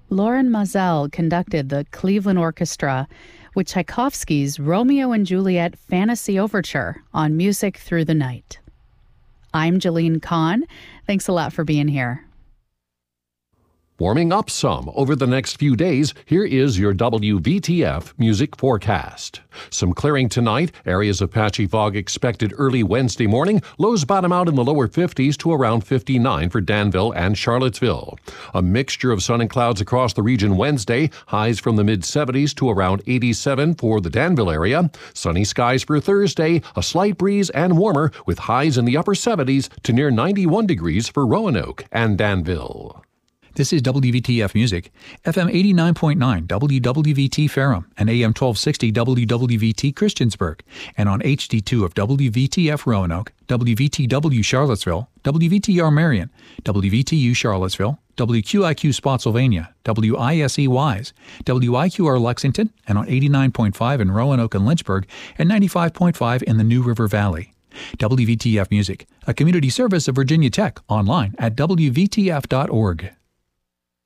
Lauren Mazel conducted the Cleveland Orchestra with Tchaikovsky's Romeo and Juliet Fantasy Overture on Music Through the Night. I'm Jeline Kahn. Thanks a lot for being here. Warming up some over the next few days, here is your WVTF music forecast. Some clearing tonight, areas of patchy fog expected early Wednesday morning. Lows bottom out in the lower 50s to around 59 for Danville and Charlottesville. A mixture of sun and clouds across the region Wednesday, highs from the mid-70s to around 87 for the Danville area. Sunny skies for Thursday, a slight breeze and warmer with highs in the upper 70s to near 91 degrees for Roanoke and Danville. This is WVTF Music, FM 89.9 WWVT Ferrum and AM 1260 WWVT Christiansburg, and on HD2 of WVTF Roanoke, WVTW Charlottesville, WVTR Marion, WVTU Charlottesville, WQIQ Spotsylvania, WISE Wise, WIQR Lexington, and on 89.5 in Roanoke and Lynchburg, and 95.5 in the New River Valley. WVTF Music, a community service of Virginia Tech, online at WVTF.org.